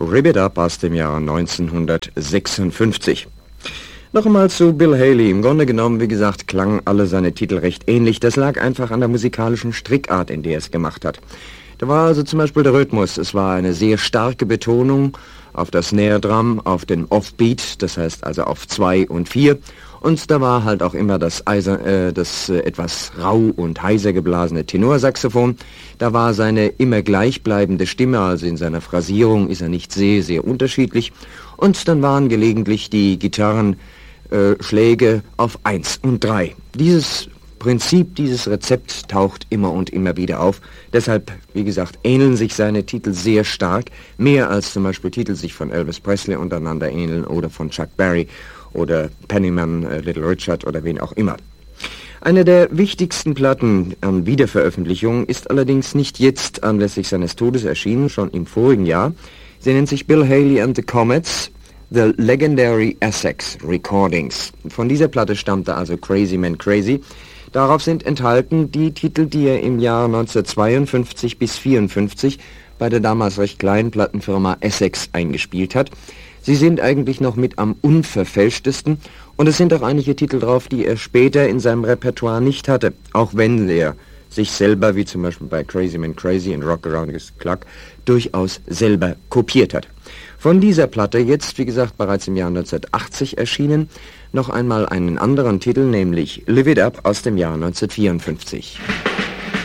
Rip It Up aus dem Jahr 1956. Noch einmal zu Bill Haley. Im Grunde genommen, wie gesagt, klangen alle seine Titel recht ähnlich. Das lag einfach an der musikalischen Strickart, in der er es gemacht hat. Da war also zum Beispiel der Rhythmus. Es war eine sehr starke Betonung auf das Snare Drum, auf den Offbeat, das heißt also auf 2 und 4. Und da war halt auch immer das etwas rau und heiser geblasene Tenorsaxophon. Da war seine immer gleichbleibende Stimme, also in seiner Phrasierung ist er nicht sehr, sehr unterschiedlich. Und dann waren gelegentlich die Gitarrenschläge auf 1 und 3. Dieses Prinzip, dieses Rezept taucht immer und immer wieder auf. Deshalb, wie gesagt, ähneln sich seine Titel sehr stark, mehr als zum Beispiel Titel sich von Elvis Presley untereinander ähneln oder von Chuck Berry oder Pennyman, Little Richard oder wen auch immer. Eine der wichtigsten Platten an Wiederveröffentlichungen ist allerdings nicht jetzt anlässlich seines Todes erschienen, schon im vorigen Jahr. Sie nennt sich Bill Haley and the Comets, The Legendary Essex Recordings. Von dieser Platte stammte also Crazy Man Crazy. Darauf sind enthalten die Titel, die er im Jahr 1952 bis 1954 bei der damals recht kleinen Plattenfirma Essex eingespielt hat. Sie sind eigentlich noch mit am unverfälschtesten und es sind auch einige Titel drauf, die er später in seinem Repertoire nicht hatte, auch wenn er sich selber, wie zum Beispiel bei Crazy Man Crazy und Rock Around the Clock, durchaus selber kopiert hat. Von dieser Platte, jetzt wie gesagt bereits im Jahr 1980 erschienen, noch einmal einen anderen Titel, nämlich Live It Up aus dem Jahr 1954.